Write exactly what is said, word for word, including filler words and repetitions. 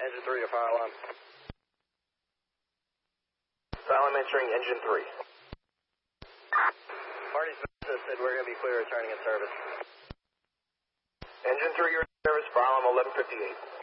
Engine three to fire alarm. Fire alarm entering engine three. Marty Smith said we're going to be clear returning in service. Engine three, you're in service, fire alarm eleven fifty-eight.